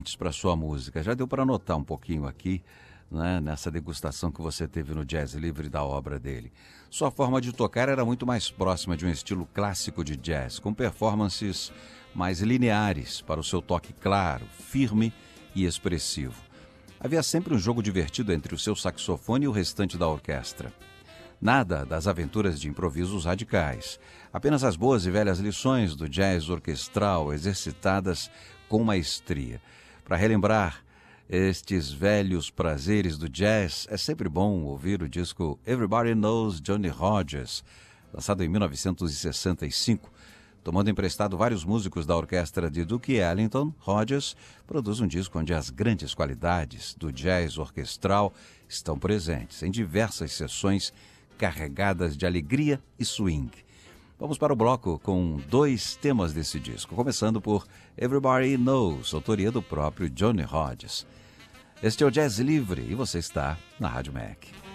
para sua música. Já deu para notar um pouquinho aqui, né, nessa degustação que você teve no Jazz Livre da obra dele. Sua forma de tocar era muito mais próxima de um estilo clássico de jazz, com performances mais lineares para o seu toque claro, firme e expressivo. Havia sempre um jogo divertido entre o seu saxofone e o restante da orquestra. Nada das aventuras de improvisos radicais, apenas as boas e velhas lições do jazz orquestral exercitadas com maestria. Para relembrar estes velhos prazeres do jazz, é sempre bom ouvir o disco Everybody Knows Johnny Hodges, lançado em 1965. Tomando emprestado vários músicos da orquestra de Duke Ellington, Hodges produz um disco onde as grandes qualidades do jazz orquestral estão presentes em diversas sessões carregadas de alegria e swing. Vamos para o bloco com 2 temas desse disco, começando por Everybody Knows, autoria do próprio Johnny Hodges. Este é o Jazz Livre e você está na Rádio Mac.